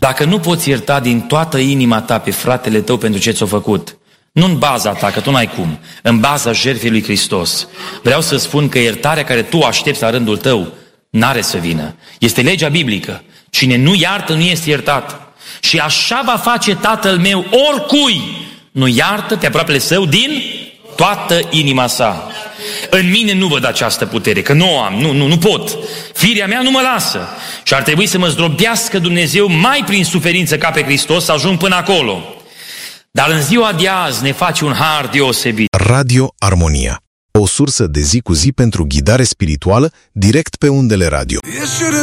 Dacă nu poți ierta din toată inima ta pe fratele tău pentru ce ți-a făcut, nu în baza ta, că tu n-ai cum, în baza jertfei lui Hristos, vreau să spun că iertarea care tu aștepți la rândul tău n-are să vină. Este legea biblică. Cine nu iartă, nu este iertat. Și așa va face Tatăl meu oricui nu iartă pe aproapele său din toată inima sa. În mine nu văd această putere, că nu o am, nu pot. Firea mea nu mă lasă. Și ar trebui să mă zdrobească Dumnezeu mai prin suferință ca pe Hristos să ajung până acolo. Dar în ziua de azi ne face un har deosebit. Radio Armonia, o sursă de zi cu zi pentru ghidare spirituală direct pe undele radio.